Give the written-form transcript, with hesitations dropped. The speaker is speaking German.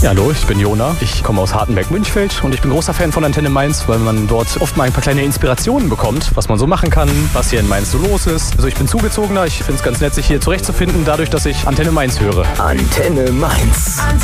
Ja, hallo, ich bin Jona. Ich komme aus Hartenberg-Münchfeld und ich bin großer Fan von Antenne Mainz, weil man dort oft mal ein paar kleine Inspirationen bekommt, was man so machen kann, was hier in Mainz so los ist. Also ich bin Zugezogener, ich finde es ganz nett, sich hier zurechtzufinden, dadurch, dass ich Antenne Mainz höre. Antenne Mainz.